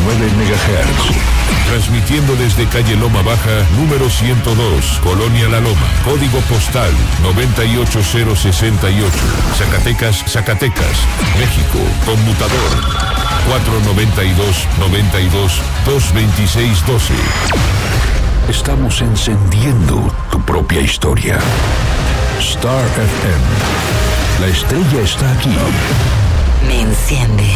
MHz. Transmitiendo desde calle Loma Baja, número 102, Colonia La Loma. Código postal 98068. Zacatecas, Zacatecas, México. Conmutador 492-92-226-12. Estamos encendiendo tu propia historia. Star FM. La estrella está aquí. Me enciende.